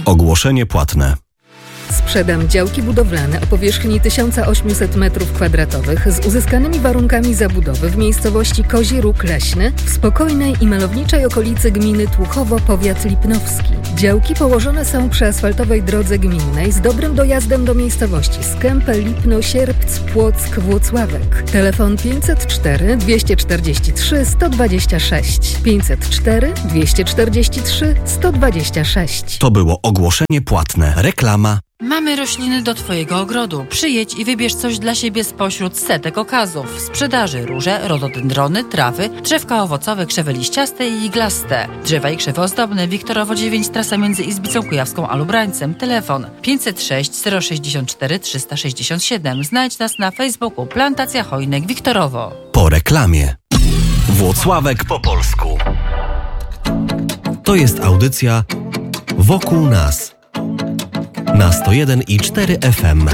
Ogłoszenie płatne. Sprzedam działki budowlane o powierzchni 1800 m2 z uzyskanymi warunkami zabudowy w miejscowości Kozi Róg Leśny w spokojnej i malowniczej okolicy gminy Tłuchowo, powiat lipnowski. Działki położone są przy asfaltowej drodze gminnej z dobrym dojazdem do miejscowości Skępę, Lipno, Sierpc, Płock, Włocławek. Telefon 504 243 126 504 243 126. To było ogłoszenie płatne. Reklama. Mamy rośliny do Twojego ogrodu. Przyjedź i wybierz coś dla siebie spośród setek okazów. W sprzedaży róże, rododendrony, trawy, drzewka owocowe, krzewy liściaste i iglaste. Drzewa i krzewy ozdobne. Wiktorowo 9, trasa między Izbicą Kujawską a Lubrańcem. Telefon 506 064 367. Znajdź nas na Facebooku Plantacja Hojnek Wiktorowo. Po reklamie. Włocławek po polsku. To jest audycja Wokół nas. Na 101,4 FM.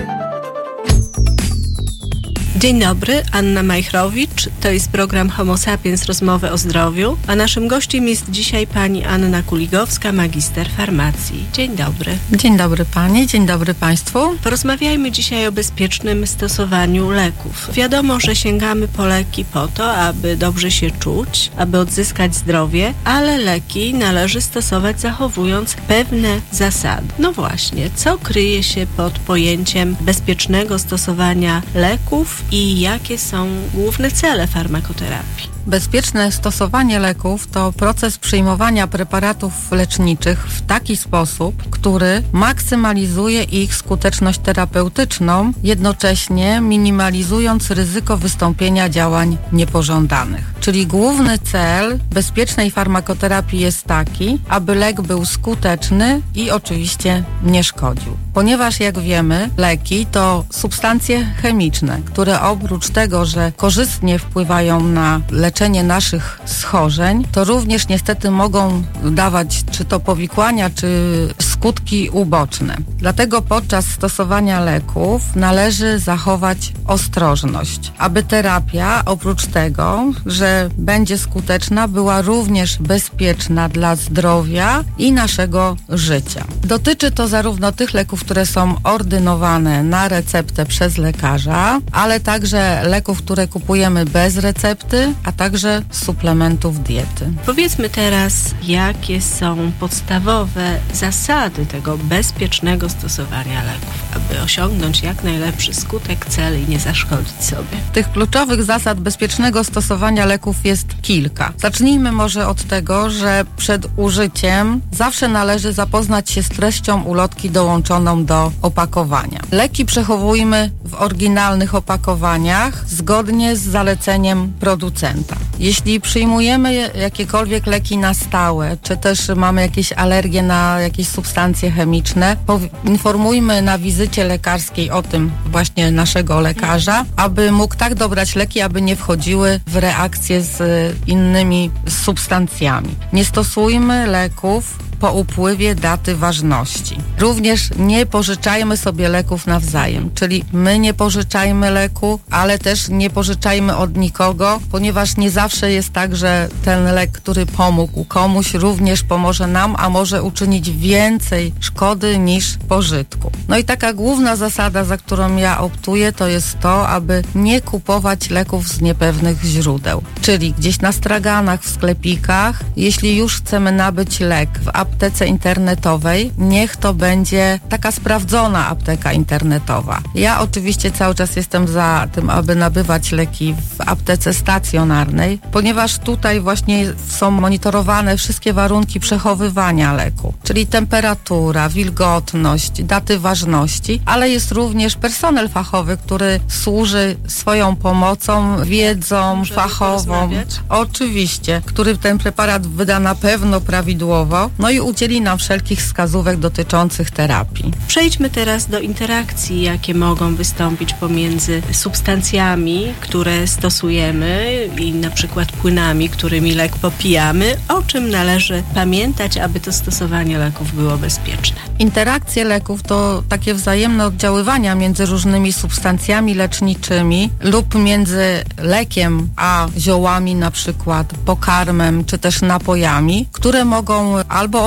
Dzień dobry, Anna Majchrowicz. To jest program Homo Sapiens, rozmowy o zdrowiu. A naszym gościem jest dzisiaj pani Anna Kuligowska, magister farmacji. Dzień dobry. Dzień dobry pani, dzień dobry państwu. Porozmawiajmy dzisiaj o bezpiecznym stosowaniu leków. Wiadomo, że sięgamy po leki po to, aby dobrze się czuć, aby odzyskać zdrowie, ale leki należy stosować zachowując pewne zasady. No właśnie, co kryje się pod pojęciem bezpiecznego stosowania leków i jakie są główne cele farmakoterapii? Bezpieczne stosowanie leków to proces przyjmowania preparatów leczniczych w taki sposób, który maksymalizuje ich skuteczność terapeutyczną, jednocześnie minimalizując ryzyko wystąpienia działań niepożądanych. Czyli główny cel bezpiecznej farmakoterapii jest taki, aby lek był skuteczny i oczywiście nie szkodził. Ponieważ jak wiemy, leki to substancje chemiczne, które oprócz tego, że korzystnie wpływają na leczenie naszych schorzeń, to również niestety mogą dawać czy to powikłania, czy skutki uboczne. Dlatego podczas stosowania leków należy zachować ostrożność, aby terapia oprócz tego, że będzie skuteczna, była również bezpieczna dla zdrowia i naszego życia. Dotyczy to zarówno tych leków, które są ordynowane na receptę przez lekarza, ale także leków, które kupujemy bez recepty, a także suplementów diety. Powiedzmy teraz, jakie są podstawowe zasady tego bezpiecznego stosowania leków, aby osiągnąć jak najlepszy skutek, cel i nie zaszkodzić sobie. Tych kluczowych zasad bezpiecznego stosowania leków jest kilka. Zacznijmy może od tego, że przed użyciem zawsze należy zapoznać się z treścią ulotki dołączoną do opakowania. Leki przechowujmy w oryginalnych opakowaniach zgodnie z zaleceniem producenta. Jeśli przyjmujemy jakiekolwiek leki na stałe, czy też mamy jakieś alergie na jakieś substancje chemiczne, informujmy na wizycie lekarskiej o tym właśnie naszego lekarza, aby mógł tak dobrać leki, aby nie wchodziły w reakcje z innymi substancjami. Nie stosujmy leków po upływie daty ważności. Również nie pożyczajmy sobie leków nawzajem, czyli my nie pożyczajmy leku, ale też nie pożyczajmy od nikogo, ponieważ nie zawsze jest tak, że ten lek, który pomógł komuś, również pomoże nam, a może uczynić więcej szkody niż pożytku. No i taka główna zasada, za którą ja optuję, to jest to, aby nie kupować leków z niepewnych źródeł. Czyli gdzieś na straganach, w sklepikach, jeśli już chcemy nabyć lek w aptece internetowej, niech to będzie taka sprawdzona apteka internetowa. Ja oczywiście cały czas jestem za tym, aby nabywać leki w aptece stacjonarnej, ponieważ tutaj właśnie są monitorowane wszystkie warunki przechowywania leku, czyli temperatura, wilgotność, daty ważności, ale jest również personel fachowy, który służy swoją pomocą, wiedzą fachową, oczywiście, który ten preparat wyda na pewno prawidłowo, no i udzieli nam wszelkich wskazówek dotyczących terapii. Przejdźmy teraz do interakcji, jakie mogą wystąpić pomiędzy substancjami, które stosujemy i na przykład płynami, którymi lek popijamy, o czym należy pamiętać, aby to stosowanie leków było bezpieczne. Interakcje leków to takie wzajemne oddziaływania między różnymi substancjami leczniczymi lub między lekiem a ziołami, na przykład pokarmem czy też napojami, które mogą albo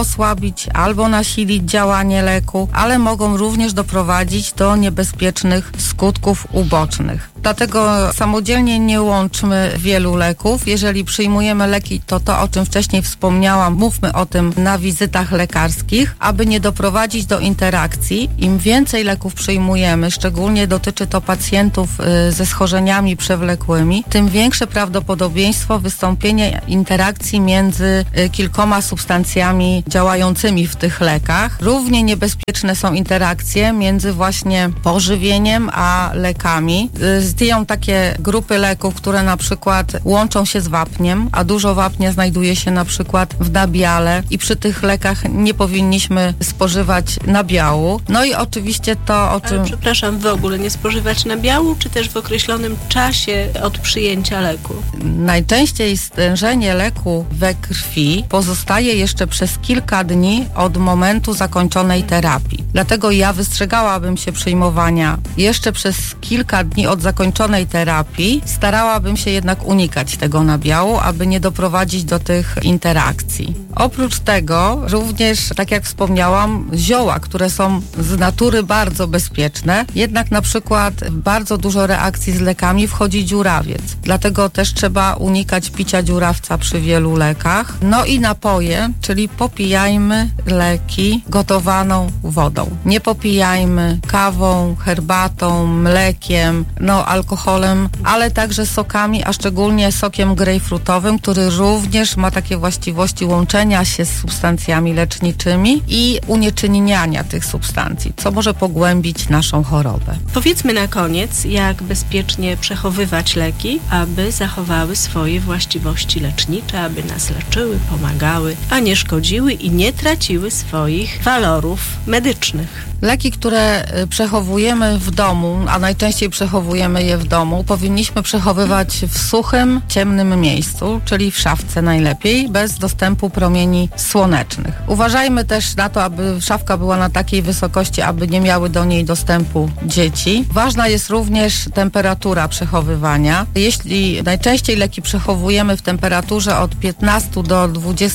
osłabić albo nasilić działanie leku, ale mogą również doprowadzić do niebezpiecznych skutków ubocznych. Dlatego samodzielnie nie łączmy wielu leków. Jeżeli przyjmujemy leki, to o czym wcześniej wspomniałam, mówmy o tym na wizytach lekarskich, aby nie doprowadzić do interakcji. Im więcej leków przyjmujemy, szczególnie dotyczy to pacjentów ze schorzeniami przewlekłymi, tym większe prawdopodobieństwo wystąpienia interakcji między kilkoma substancjami działającymi w tych lekach. Równie niebezpieczne są interakcje między właśnie pożywieniem a lekami. Istnieją takie grupy leków, które na przykład łączą się z wapniem, a dużo wapnia znajduje się na przykład w nabiale i przy tych lekach nie powinniśmy spożywać nabiału. No i oczywiście to, o czym... Ale przepraszam, w ogóle nie spożywać nabiału, czy też w określonym czasie od przyjęcia leku? Najczęściej stężenie leku we krwi pozostaje jeszcze przez kilka dni od momentu zakończonej terapii. Dlatego ja wystrzegałabym się przyjmowania jeszcze przez kilka dni od zakończonej terapii. Starałabym się jednak unikać tego nabiału, aby nie doprowadzić do tych interakcji. Oprócz tego również, tak jak wspomniałam, zioła, które są z natury bardzo bezpieczne, jednak na przykład bardzo dużo reakcji z lekami wchodzi dziurawiec. Dlatego też trzeba unikać picia dziurawca przy wielu lekach. No i napoje, czyli popijajmy leki gotowaną wodą. Nie popijajmy kawą, herbatą, mlekiem, alkoholem, ale także sokami, a szczególnie sokiem grejpfrutowym, który również ma takie właściwości łączenia się z substancjami leczniczymi i unieczynniania tych substancji, co może pogłębić naszą chorobę. Powiedzmy na koniec, jak bezpiecznie przechowywać leki, aby zachowały swoje właściwości lecznicze, aby nas leczyły, pomagały, a nie szkodziły i nie traciły swoich walorów medycznych. Leki, które przechowujemy w domu, a najczęściej przechowujemy je w domu, powinniśmy przechowywać w suchym, ciemnym miejscu, czyli w szafce najlepiej, bez dostępu promieni słonecznych. Uważajmy też na to, aby szafka była na takiej wysokości, aby nie miały do niej dostępu dzieci. Ważna jest również temperatura przechowywania. Jeśli najczęściej leki przechowujemy w temperaturze od 15 do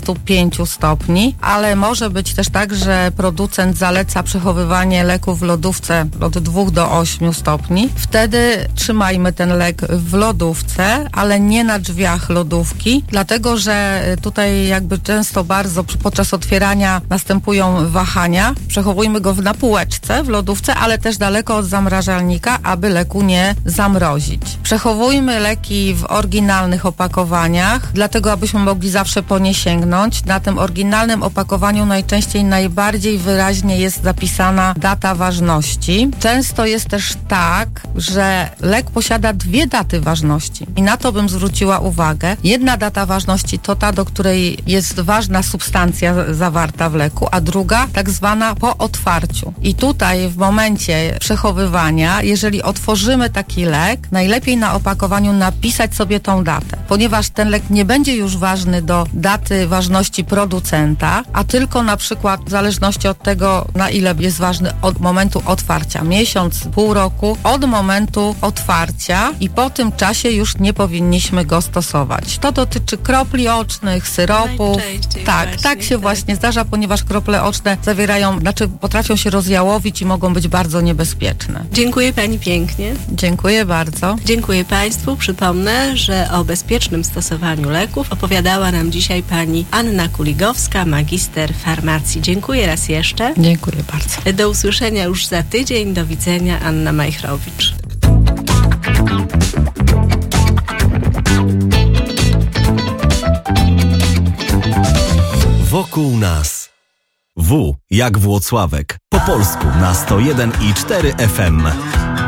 25 stopni, ale może być też tak, że producent zaleca przechowywanie leków w lodówce od 2 do 8 stopni. Wtedy trzymajmy ten lek w lodówce, ale nie na drzwiach lodówki, dlatego że tutaj jakby często bardzo podczas otwierania następują wahania. Przechowujmy go na półeczce w lodówce, ale też daleko od zamrażalnika, aby leku nie zamrozić. Przechowujmy leki w oryginalnych opakowaniach, dlatego abyśmy mogli zawsze po nie sięgnąć. Na tym oryginalnym opakowaniu najczęściej najbardziej wyraźnie jest zapisana data ważności. Często jest też tak, że lek posiada 2 daty ważności i na to bym zwróciła uwagę. Jedna data ważności to ta, do której jest ważna substancja zawarta w leku, a druga tak zwana po otwarciu. I tutaj w momencie przechowywania, jeżeli otworzymy taki lek, najlepiej na opakowaniu napisać sobie tą datę, ponieważ ten lek nie będzie już ważny do daty ważności producenta, a tylko na przykład w zależności od tego, na ile jest ważny od momentu otwarcia. Miesiąc, pół roku, od momentu otwarcia i po tym czasie już nie powinniśmy go stosować. To dotyczy kropli ocznych, syropów. Tak się właśnie zdarza, ponieważ krople oczne potrafią się rozjałowić i mogą być bardzo niebezpieczne. Dziękuję Pani pięknie. Dziękuję bardzo. Dziękuję Państwu. Przypomnę, że o bezpiecznym stosowaniu leków opowiadała nam dzisiaj Pani Anna Kuligowska, magister farmacji. Dziękuję raz jeszcze. Dziękuję bardzo. Do usłyszenia już za tydzień. Do widzenia. Anna Majchrowicz. Wokół nas. W jak Włocławek. Po polsku na 101,4 FM.